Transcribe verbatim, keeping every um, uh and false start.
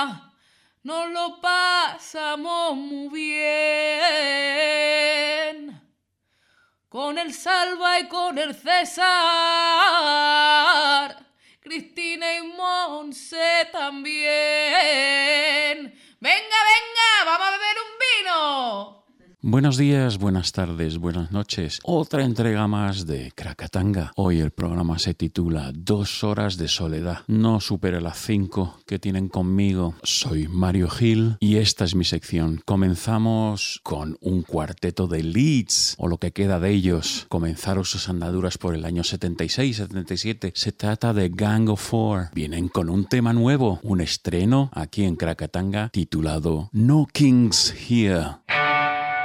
nos lo pasamos muy bien. Con el Salva y con el César, Cristina y Monse también. Venga, venga, vamos a beber un vino. Buenos días, buenas tardes, buenas noches. Otra entrega más de Krakatanga. Hoy el programa se titula Dos horas de soledad. No supere las cinco que tienen conmigo. Soy Mario Gil y esta es mi sección. Comenzamos con un cuarteto de Leeds, o lo que queda de ellos. Comenzaron sus andaduras por el año setenta y seis, setenta y siete. Se trata de Gang of Four. Vienen con un tema nuevo, un estreno aquí en Krakatanga titulado No Kings Here.